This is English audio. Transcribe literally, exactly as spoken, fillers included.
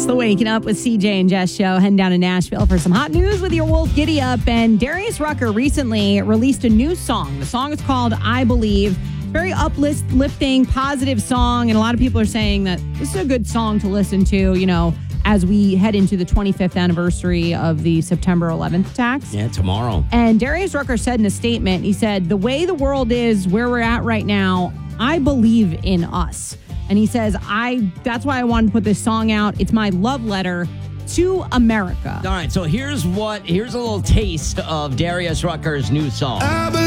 It's the Waking Up with C J and Jess show. Heading down to Nashville for some hot news with your Wolf Giddy Up. And Darius Rucker recently released a new song. The song is called I Believe. Very uplifting, positive song. And a lot of people are saying that this is a good song to listen to, you know, as we head into the twenty-fifth anniversary of the September eleventh attacks. Yeah, tomorrow. And Darius Rucker said in a statement, he said, the way the world is, where we're at right now, I believe in us. And he says, I that's why I wanted to put this song out. It's my love letter to America. All right, so here's what, here's a little taste of Darius Rucker's new song.